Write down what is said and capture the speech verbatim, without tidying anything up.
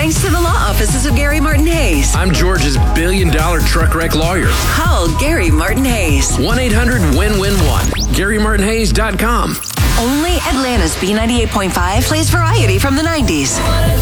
thanks to the law offices of Gary Martin Hayes. I'm George's billion dollar truck wreck lawyer. Call Gary Martin Hayes. one eight hundred win win one. Gary Martin Hayes dot com. Only Atlanta's B ninety-eight point five plays variety from the nineties.